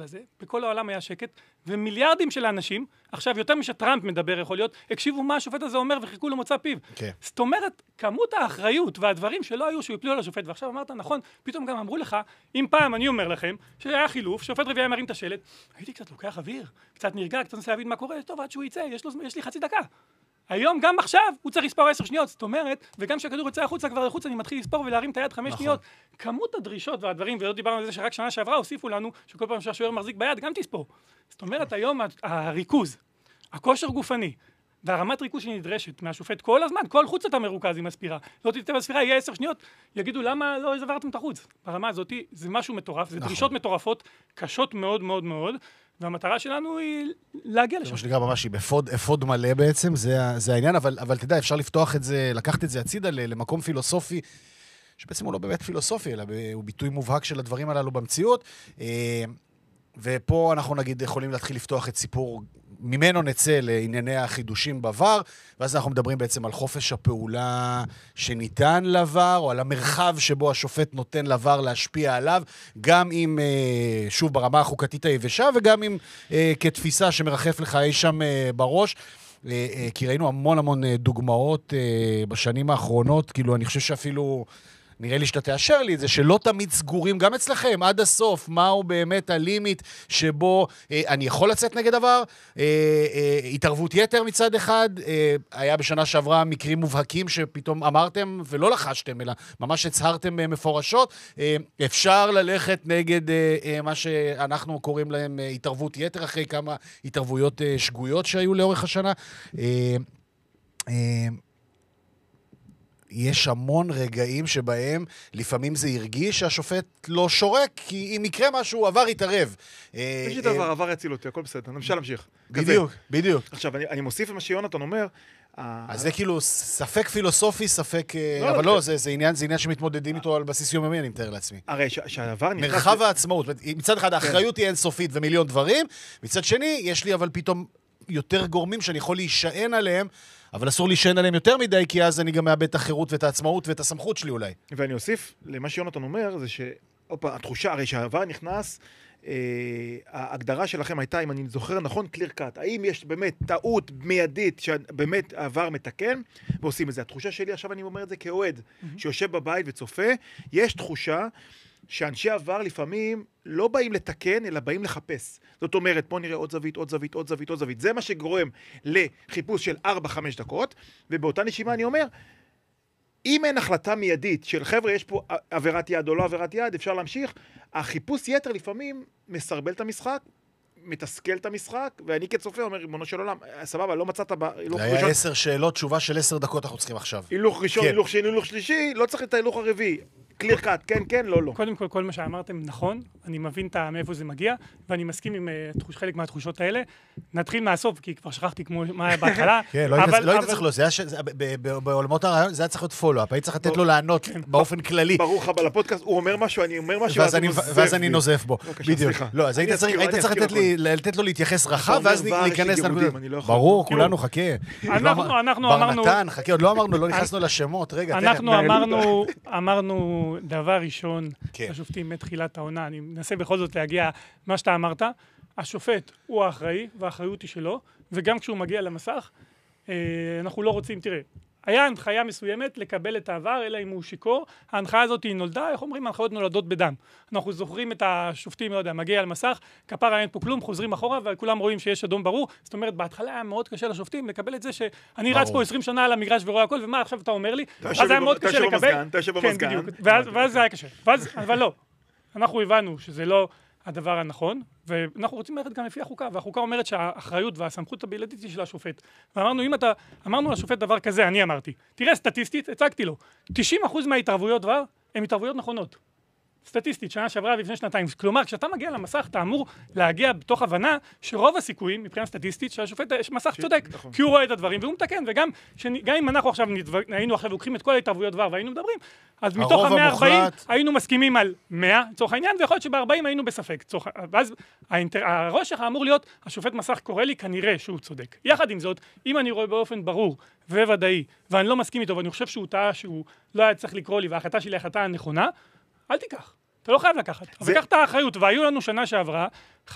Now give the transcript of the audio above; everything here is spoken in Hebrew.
הזה, בכל העולם היה שקט, ומיליארדים של האנשים, עכשיו יותר משטראמפ מדבר יכול להיות, הקשיבו מה השופט הזה אומר וחיכו לו מוצא פיו. זאת אומרת, כמות האחריות והדברים שלא היו שיפלו על השופט, ועכשיו אמרת, נכון, פתאום גם אמרו לך, אם פעם אני אומר לכם, שהיה חילוף, שופט רביעי מרים את השלט, הייתי קצת לוקח אוויר, קצת נרגע, קצת נסה להבין מה קורה, טוב, עד שהוא יצא, יש לי חצי דקה. היום, גם עכשיו, הוא צריך לספור 10 שניות, זאת אומרת, וגם כשהכדור יוצא החוצה כבר לחוץ, אני מתחיל לספור ולהרים את היד 5 שניות. כמות הדרישות והדברים, ולא דיברנו על זה שרק שנה שעברה הוסיפו לנו, שכל פעם שהשוער מחזיק ביד, גם תספור. זאת אומרת, היום הריכוז, הכושר גופני, והרמת ריכוז שנדרשת מהשופט כל הזמן, כל חוץ אתה מרוכז עם הספירה. לא תתתה בספירה, יהיה 10 שניות, יגידו למה לא עברתם את החוץ. ברמה הזאת, זה משהו מטורף, זה דרישות מטורפות, קשות מאוד מאוד מאוד, והמטרה שלנו היא להגיע לשם. זה מה שנקרא ממש, היא אפוד מלא בעצם, זה העניין, אבל תדע, אפשר לפתוח את זה, לקחת את זה הצידה למקום פילוסופי, שבעצם הוא לא באמת פילוסופי, אלא הוא ביטוי מובהק של הדברים הללו במציאות, ופה אנחנו נגיד יכולים להתחיל לפתוח את סיפור, ממנו נצא לענייני החידושים בעבר, ואז אנחנו מדברים בעצם על חופש הפעולה שניתן לעבר, או על המרחב שבו השופט נותן לעבר להשפיע עליו, גם אם, שוב, ברמה החוקתית היבשה, וגם אם כתפיסה שמרחף לך אי שם בראש, כי ראינו המון דוגמאות בשנים האחרונות, כאילו אני חושב שאפילו נראה לי שאתה תאשר לי את זה, שלא תמיד סגורים, גם אצלכם, עד הסוף, מהו באמת הלימיט שבו אני יכול לצאת נגד דבר, התערבות יתר מצד אחד, היה בשנה שעברה מקרים מובהקים שפתאום אמרתם ולא לחשתם, אלא ממש הצהרתם מפורשות, אפשר ללכת נגד מה שאנחנו קוראים להם התערבות יתר, אחרי כמה התערבויות שגויות שהיו לאורך השנה. יש המון רגעים שבהם לפעמים זה הרגיש שהשופט לא שורק, כי אם יקרה משהו, עבר יתערב. יש דבר, עבר יציל אותי, הכל בסדר, נמשל להמשיך. בדיוק. עכשיו, אני מוסיף למה שיונתן אומר, אז זה כאילו ספק פילוסופי, ספק, אבל לא, זה עניין שמתמודדים איתו על בסיס יומיומי, אני מתאר לעצמי. הרי שהעבר נכנס... מרחב העצמאות, מצד אחד האחריות היא אינסופית ומיליון דברים, מצד שני, יש לי אבל פתאום יותר גורמים שאני יכול להישען עליהם, אבל אסור להישען עליהם יותר מדי, כי אז אני גם מאבד את החירות ואת העצמאות ואת הסמכות שלי אולי. ואני אוסיף, למה שיונתן אומר, זה התחושה, הרי שהעבר נכנס, ההגדרה שלכם הייתה, אם אני זוכר נכון, קליר קאט. האם יש באמת טעות מיידית שבאמת העבר מתקן, ועושים את זה. התחושה שלי, עכשיו אני אומר את זה כאוהד, שיושב בבית וצופה, יש תחושה שאנשי עבר לפעמים לא באים לתקן, אלא באים לחפש. זאת אומרת, פה נראה עוד זווית, עוד זווית, עוד זווית, עוד זווית. זה מה שגורם לחיפוש של 4-5 דקות, ובאותה נשימה אני אומר, אם אין החלטה מיידית של חבר'ה, יש פה עבירת יד או לא עבירת יד, אפשר להמשיך, החיפוש יתר לפעמים מסרבל את המשחק, מתסכל את המשחק, ואני כצופה אומר, ריבונו של עולם, סבבה, לא מצאת בהילוך ראשון. זה היה 10 שאלות, תשובה של 10 דקות אנחנו צריכים עכשיו. הילוך ראשון, הילוך שני, הילוך שלישי, לא צריך את ההילוך הרביעי. קליר קאט, כן, כן, לא, לא. קודם כל, כל מה שאמרתם נכון, אני מבין מאיפה זה מגיע, ואני מסכים עם חלק מהתחושות האלה. נתחיל מהסוף, כי כבר שכחתי מה היה בהתחלה. כן, לא היית צריך לו, בעולמות הרעיון, זה היה צריך להיות פולו-אפ, היית צריך לתת לו לענות באופן כללי. ברוך הבא לפודקאסט, הוא אומר משהו, אני אומר משהו, ואז אני נוזף בו. בדיוק. לא, אז היית צריך לתת לו להתייחס רחב, ואז להיכנס לנקודה. ברור, כולנו, חכה. אנחנו אמרנו... ברנתן, חכה, עוד לא אמרנו, לא נכנסנו לשמות, רגע, אנחנו אמרנו דבר ראשון, השופטים מתחילת העונה, אני מנסה בכל זאת להגיע מה שאתה אמרת, השופט הוא האחראי, והאחריות היא שלו, וגם כשהוא מגיע למסך, אנחנו לא רוצים, תראה, היה הנחיה מסוימת לקבל את העבר, אלא אם הוא שיקור, ההנחיה הזאת היא נולדה, איך אומרים, ההנחיות נולדות בדם. אנחנו זוכרים את השופטים, לא יודע, מגיע על מסך, כפרה אין פה כלום, חוזרים אחורה, וכולם רואים שיש אדום ברור, זאת אומרת, בהתחלה היה מאוד קשה לשופטים לקבל את זה שאני רץ פה 20 שנה על המגרש ורואה הכל, ומה עכשיו אתה אומר לי? אז היה מאוד קשה לקבל. כן, בדיוק. ואז זה היה קשה. אבל לא. אנחנו הבנו שזה לא הדבר הנכון, ואנחנו רוצים ללכת גם לפי החוקה, והחוקה אומרת שהאחריות והסמכות הבלעדית היא של השופט. ואמרנו, אמרנו לשופט דבר כזה, אני אמרתי, תראה סטטיסטית, הצגתי לו, 90% מההתערבויות דבר, הן התערבויות נכונות. סטטיסטית, שנה שעברה לפני שנתיים. כלומר, כשאתה מגיע למסך, אתה אמור להגיע בתוך הבנה שרוב הסיכויים, מבחינה סטטיסטית, שהשופט מסך צודק, כי הוא רואה את הדברים והוא מתקן, וגם אם אנחנו עכשיו היינו עכשיו לוקחים את כל ההתערבויות דבר והיינו מדברים, אז מתוך ה-140 היינו מסכימים על 100, לצורך העניין, ויכול להיות שב-40 היינו בספק. ואז הראש שלך אמור להיות, השופט מסך קורא לי, כנראה שהוא צודק. יחד עם זאת, אם אני רואה באופן ברור וודאי, ואני לא מסכים איתו, ואני חושב שהוא טעה, שהוא לא היה צריך לקרוא לי, וההחלטה שלי ההחלטה הנכונה, אל תיקח. אתה לא חייב לקחת. אבל קח את האחריות, והיו לנו שנה שעברה